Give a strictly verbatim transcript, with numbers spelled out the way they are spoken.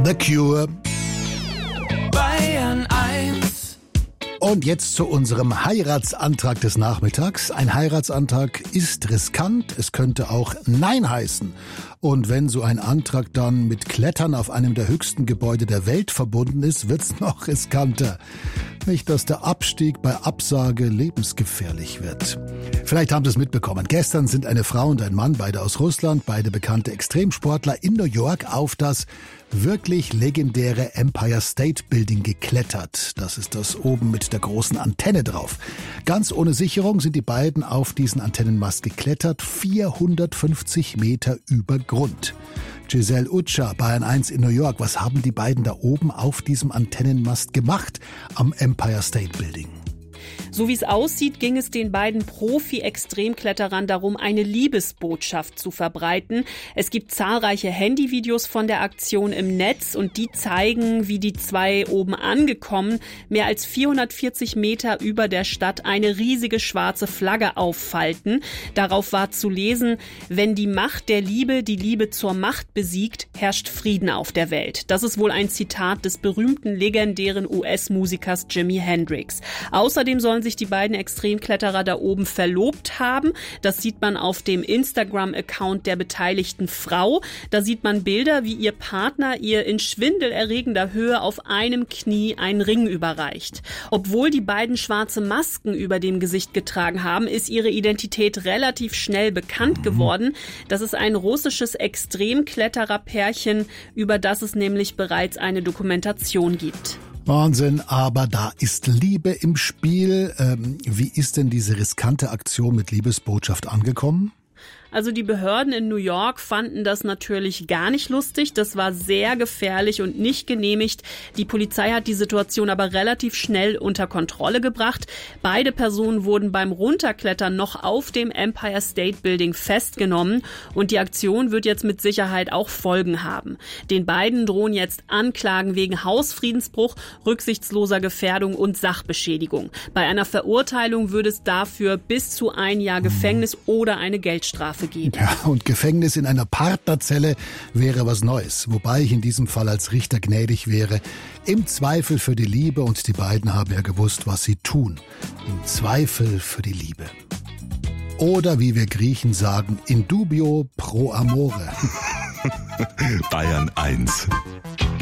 The Cure. Bayern eins. Und jetzt zu unserem Heiratsantrag des Nachmittags. Ein Heiratsantrag ist riskant, es könnte auch Nein heißen. Und wenn so ein Antrag dann mit Klettern auf einem der höchsten Gebäude der Welt verbunden ist, wird's noch riskanter. Nicht, dass der Abstieg bei Absage lebensgefährlich wird. Vielleicht haben Sie es mitbekommen. Gestern sind eine Frau und ein Mann, beide aus Russland, beide bekannte Extremsportler, in New York auf das wirklich legendäre Empire State Building geklettert. Das ist das oben mit der großen Antenne drauf. Ganz ohne Sicherung sind die beiden auf diesen Antennenmast geklettert, vierhundertfünfzig Meter über Grund. Giselle Utscher, Bayern eins in New York. Was haben die beiden da oben auf diesem Antennenmast gemacht am Empire State Building? So wie es aussieht, ging es den beiden Profi-Extremkletterern darum, eine Liebesbotschaft zu verbreiten. Es gibt zahlreiche Handyvideos von der Aktion im Netz und die zeigen, wie die zwei oben angekommen, mehr als vierhundertvierzig Meter über der Stadt eine riesige schwarze Flagge auffalten. Darauf war zu lesen: Wenn die Macht der Liebe die Liebe zur Macht besiegt, herrscht Frieden auf der Welt. Das ist wohl ein Zitat des berühmten legendären U S-Musikers Jimi Hendrix. Außerdem sollen sich die beiden Extremkletterer da oben verlobt haben. Das sieht man auf dem Instagram-Account der beteiligten Frau. Da sieht man Bilder, wie ihr Partner ihr in schwindelerregender Höhe auf einem Knie einen Ring überreicht. Obwohl die beiden schwarze Masken über dem Gesicht getragen haben, ist ihre Identität relativ schnell bekannt geworden. Das ist ein russisches Extremkletterer-Pärchen, über das es nämlich bereits eine Dokumentation gibt. Wahnsinn, aber da ist Liebe im Spiel. Ähm, wie ist denn diese riskante Aktion mit Liebesbotschaft angekommen? Also die Behörden in New York fanden das natürlich gar nicht lustig. Das war sehr gefährlich und nicht genehmigt. Die Polizei hat die Situation aber relativ schnell unter Kontrolle gebracht. Beide Personen wurden beim Runterklettern noch auf dem Empire State Building festgenommen. Und die Aktion wird jetzt mit Sicherheit auch Folgen haben. Den beiden drohen jetzt Anklagen wegen Hausfriedensbruch, rücksichtsloser Gefährdung und Sachbeschädigung. Bei einer Verurteilung würde es dafür bis zu ein Jahr Gefängnis oder eine Geldstrafe geben. Ja, und Gefängnis in einer Partnerzelle wäre was Neues. Wobei ich in diesem Fall als Richter gnädig wäre. Im Zweifel für die Liebe, und die beiden haben ja gewusst, was sie tun. Im Zweifel für die Liebe. Oder wie wir Griechen sagen, in dubio pro amore. Bayern eins.